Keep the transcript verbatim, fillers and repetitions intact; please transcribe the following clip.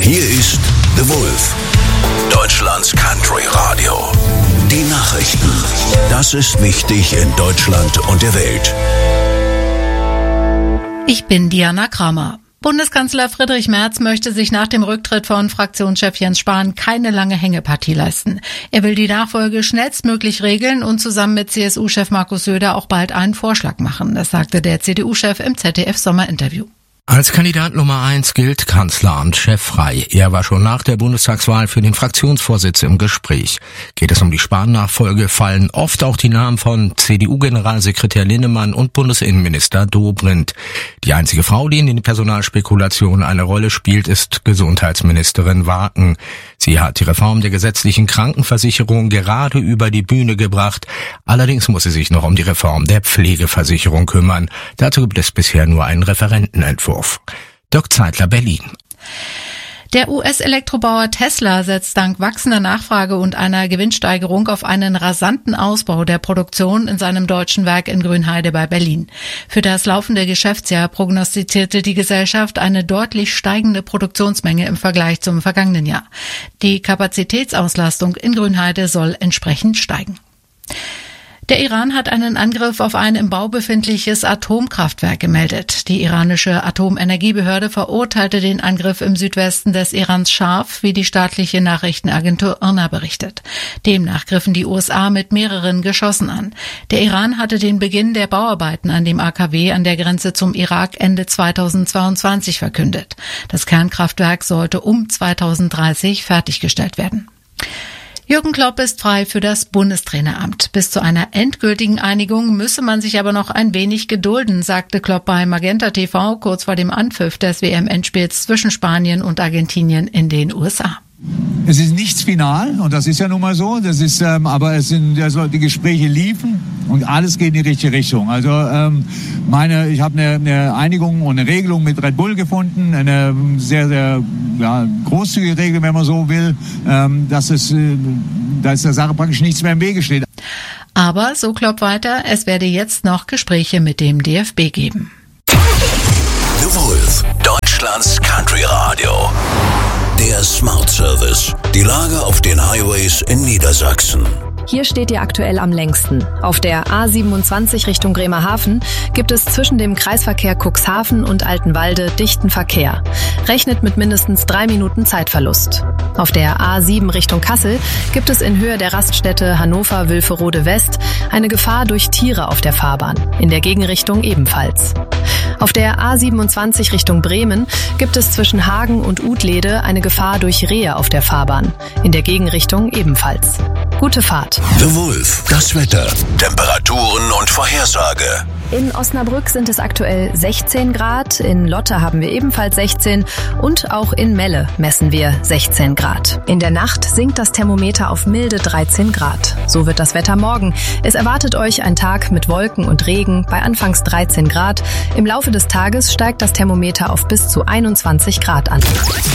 Hier ist The Wolf, Deutschlands Country Radio. Die Nachrichten. Das ist wichtig in Deutschland und der Welt. Ich bin Diana Kramer. Bundeskanzler Friedrich Merz möchte sich nach dem Rücktritt von Fraktionschef Jens Spahn keine lange Hängepartie leisten. Er will die Nachfolge schnellstmöglich regeln und zusammen mit C S U-Chef Markus Söder auch bald einen Vorschlag machen. Das sagte der C D U-Chef im Z D F-Sommerinterview. Als Kandidat Nummer eins gilt Kanzleramtschef frei. Er war schon nach der Bundestagswahl für den Fraktionsvorsitz im Gespräch. Geht es um die Spahn-Nachfolge, fallen oft auch die Namen von C D U-Generalsekretär Linnemann und Bundesinnenminister Dobrindt. Die einzige Frau, die in den Personalspekulationen eine Rolle spielt, ist Gesundheitsministerin Waken. Sie hat die Reform der gesetzlichen Krankenversicherung gerade über die Bühne gebracht. Allerdings muss sie sich noch um die Reform der Pflegeversicherung kümmern. Dazu gibt es bisher nur einen Referentenentwurf. Dirk Zeitler, Berlin. Der U S-Elektrobauer Tesla setzt dank wachsender Nachfrage und einer Gewinnsteigerung auf einen rasanten Ausbau der Produktion in seinem deutschen Werk in Grünheide bei Berlin. Für das laufende Geschäftsjahr prognostizierte die Gesellschaft eine deutlich steigende Produktionsmenge im Vergleich zum vergangenen Jahr. Die Kapazitätsauslastung in Grünheide soll entsprechend steigen. Der Iran hat einen Angriff auf ein im Bau befindliches Atomkraftwerk gemeldet. Die iranische Atomenergiebehörde verurteilte den Angriff im Südwesten des Irans scharf, wie die staatliche Nachrichtenagentur I R N A berichtet. Demnach griffen die U S A mit mehreren Geschossen an. Der Iran hatte den Beginn der Bauarbeiten an dem A K W an der Grenze zum Irak Ende zweitausendzweiundzwanzig verkündet. Das Kernkraftwerk sollte um zweitausenddreißig fertiggestellt werden. Jürgen Klopp ist frei für das Bundestraineramt. Bis zu einer endgültigen Einigung müsse man sich aber noch ein wenig gedulden, sagte Klopp bei Magenta T V kurz vor dem Anpfiff des W M-Endspiels zwischen Spanien und Argentinien in den U S A. Es ist nichts final und das ist ja nun mal so. Das ist, ähm, aber es sind also die Gespräche liefen und alles geht in die richtige Richtung. Also ähm, meine, ich habe eine, eine Einigung und eine Regelung mit Red Bull gefunden, eine sehr sehr ja, großzügige Regel, wenn man so will, ähm, dass es äh, da ist der Sache praktisch nichts mehr im Wege steht. Aber so Klopp weiter, es werde jetzt noch Gespräche mit dem D F B geben. The Wolf, Deutschlands Country Radio. Der Smart Service. Die Lage auf den Highways in Niedersachsen. Hier steht ihr aktuell am längsten. Auf der A siebenundzwanzig Richtung Bremerhaven gibt es zwischen dem Kreisverkehr Cuxhaven und Altenwalde dichten Verkehr. Rechnet mit mindestens drei Minuten Zeitverlust. Auf der A sieben Richtung Kassel gibt es in Höhe der Raststätte Hannover-Wülferode West eine Gefahr durch Tiere auf der Fahrbahn. In der Gegenrichtung ebenfalls. Auf der A siebenundzwanzig Richtung Bremen gibt es zwischen Hagen und Utlede eine Gefahr durch Rehe auf der Fahrbahn. In der Gegenrichtung ebenfalls. Gute Fahrt. The Wolf, das Wetter, Temperaturen und Vorhersage. In Osnabrück sind es aktuell sechzehn Grad, in Lotte haben wir ebenfalls sechzehn und auch in Melle messen wir sechzehn Grad. In der Nacht sinkt das Thermometer auf milde dreizehn Grad. So wird das Wetter morgen. Es erwartet euch ein Tag mit Wolken und Regen bei anfangs dreizehn Grad. Im Laufe des Tages steigt das Thermometer auf bis zu einundzwanzig Grad an.